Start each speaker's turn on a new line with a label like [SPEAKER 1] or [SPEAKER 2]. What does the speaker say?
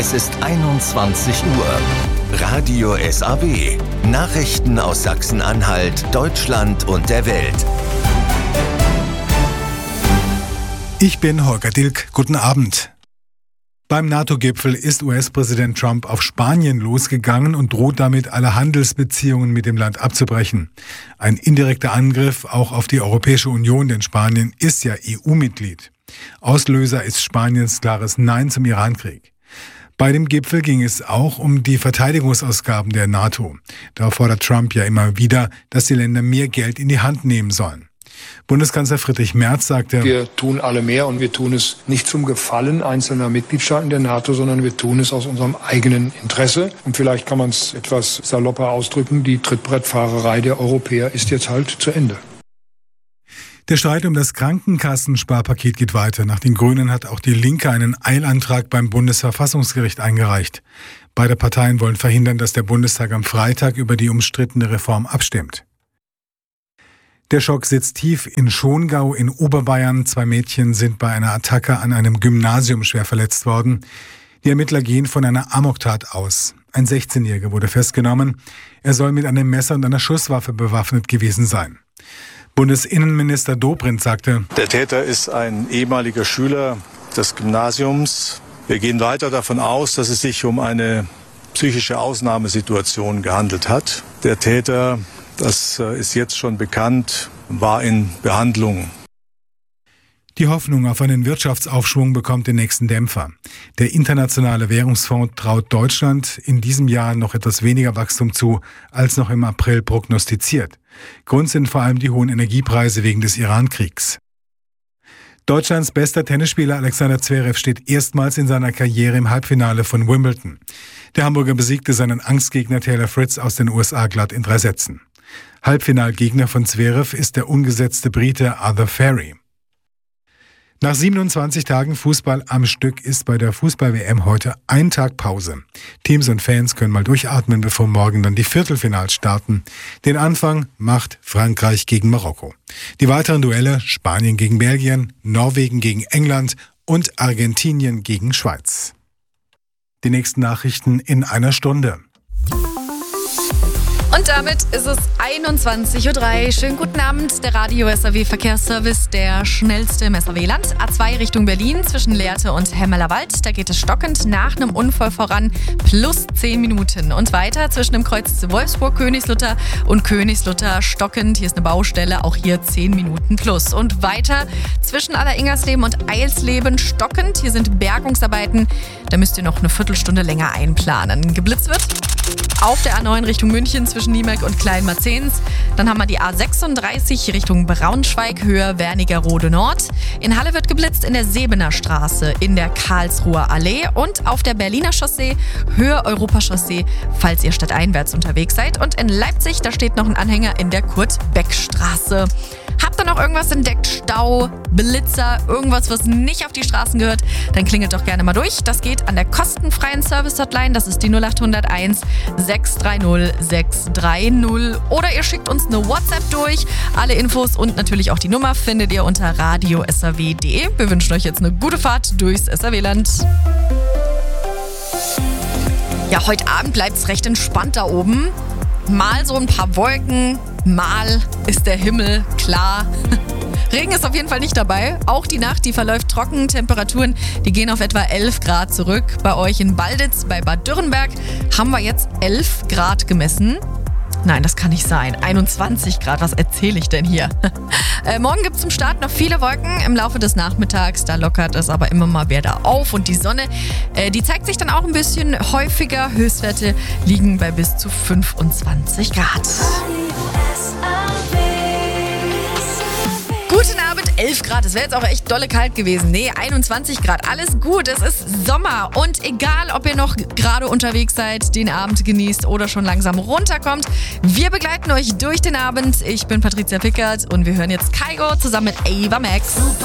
[SPEAKER 1] Es ist 21 Uhr. Radio SAW. Nachrichten aus Sachsen-Anhalt, Deutschland und der Welt.
[SPEAKER 2] Ich bin Holger Dilk. Guten Abend. Beim NATO-Gipfel ist US-Präsident Trump auf Spanien losgegangen und droht damit, alle Handelsbeziehungen mit dem Land abzubrechen. Ein indirekter Angriff auch auf die Europäische Union, denn Spanien ist ja EU-Mitglied. Auslöser ist Spaniens klares Nein zum Irankrieg. Bei dem Gipfel ging es auch um die Verteidigungsausgaben der NATO. Da fordert Trump ja immer wieder, dass die Länder mehr Geld in die Hand nehmen sollen. Bundeskanzler Friedrich Merz sagte:
[SPEAKER 3] Wir tun alle mehr und wir tun es nicht zum Gefallen einzelner Mitgliedstaaten der NATO, sondern wir tun es aus unserem eigenen Interesse. Und vielleicht kann man es etwas salopper ausdrücken, die Trittbrettfahrerei der Europäer ist jetzt halt zu Ende.
[SPEAKER 2] Der Streit um das Krankenkassensparpaket geht weiter. Nach den Grünen hat auch die Linke einen Eilantrag beim Bundesverfassungsgericht eingereicht. Beide Parteien wollen verhindern, dass der Bundestag am Freitag über die umstrittene Reform abstimmt. Der Schock sitzt tief in Schongau in Oberbayern. 2 Mädchen sind bei einer Attacke an einem Gymnasium schwer verletzt worden. Die Ermittler gehen von einer Amoktat aus. Ein 16-Jähriger wurde festgenommen. Er soll mit einem Messer und einer Schusswaffe bewaffnet gewesen sein. Bundesinnenminister Dobrindt sagte:
[SPEAKER 4] Der Täter ist ein ehemaliger Schüler des Gymnasiums. Wir gehen weiter davon aus, dass es sich um eine psychische Ausnahmesituation gehandelt hat. Der Täter, das ist jetzt schon bekannt, war in Behandlung.
[SPEAKER 2] Die Hoffnung auf einen Wirtschaftsaufschwung bekommt den nächsten Dämpfer. Der Internationale Währungsfonds traut Deutschland in diesem Jahr noch etwas weniger Wachstum zu, als noch im April prognostiziert. Grund sind vor allem die hohen Energiepreise wegen des Irankriegs. Deutschlands bester Tennisspieler Alexander Zverev steht erstmals in seiner Karriere im Halbfinale von Wimbledon. Der Hamburger besiegte seinen Angstgegner Taylor Fritz aus den USA glatt in 3 Sätzen. Halbfinalgegner von Zverev ist der ungesetzte Brite Arthur Ferry. Nach 27 Tagen Fußball am Stück ist bei der Fußball-WM heute ein Tag Pause. Teams und Fans können mal durchatmen, bevor morgen dann die Viertelfinals starten. Den Anfang macht Frankreich gegen Marokko. Die weiteren Duelle: Spanien gegen Belgien, Norwegen gegen England und Argentinien gegen Schweiz. Die nächsten Nachrichten in einer Stunde.
[SPEAKER 5] Und damit ist es 21.03 Uhr. Schönen guten Abend. Der Radio SAW Verkehrsservice, der schnellste im SAW-Land. A2 Richtung Berlin zwischen Lehrte und Hemmerlerwald. Da geht es stockend nach einem Unfall voran. Plus 10 Minuten. Und weiter zwischen dem Kreuz Wolfsburg-Königslutter und Königslutter stockend. Hier ist eine Baustelle. Auch hier 10 Minuten plus. Und weiter zwischen Alleringersleben und Eilsleben stockend. Hier sind Bergungsarbeiten. Da müsst ihr noch eine Viertelstunde länger einplanen. Geblitzt wird auf der A9 Richtung München zwischen Niemek und Kleinmarzens. Dann haben wir die A36 Richtung Braunschweig, Höhe Wernigerode Nord. In Halle wird geblitzt in der Sebener Straße, in der Karlsruher Allee und auf der Berliner Chaussee, Höhe Europachaussee, falls ihr stadteinwärts unterwegs seid. Und in Leipzig, da steht noch ein Anhänger in der Kurt-Beck-Straße. Habt ihr noch irgendwas entdeckt? Stau, Blitzer, irgendwas, was nicht auf die Straßen gehört? Dann klingelt doch gerne mal durch. Das geht an der kostenfreien Service-Hotline. Das ist die 0801 630 630. Oder ihr schickt uns eine WhatsApp durch. Alle Infos und natürlich auch die Nummer findet ihr unter radiosaw.de. Wir wünschen euch jetzt eine gute Fahrt durchs SAW-Land. Ja, heute Abend bleibt es recht entspannt da oben. Mal so ein paar Wolken, mal ist der Himmel klar. Regen ist auf jeden Fall nicht dabei. Auch die Nacht, die verläuft trocken. Temperaturen, die gehen auf etwa 11 Grad zurück. Bei euch in Balditz, bei Bad Dürrenberg, haben wir jetzt 11 Grad gemessen. Nein, das kann nicht sein. 21 Grad, was erzähle ich denn hier? Morgen gibt es zum Start noch viele Wolken im Laufe des Nachmittags. Da lockert es aber immer mal wieder auf. Und die Sonne, die zeigt sich dann auch ein bisschen häufiger. Höchstwerte liegen bei bis zu 25 Grad. Guten Abend, 11 Grad. Es wäre jetzt auch echt dolle kalt gewesen. Nee, 21 Grad. Alles gut, es ist Sommer. Und egal, ob ihr noch gerade unterwegs seid, den Abend genießt oder schon langsam runterkommt, wir begleiten euch durch den Abend. Ich bin Patricia Pickert und wir hören jetzt Kygo zusammen mit Ava Max.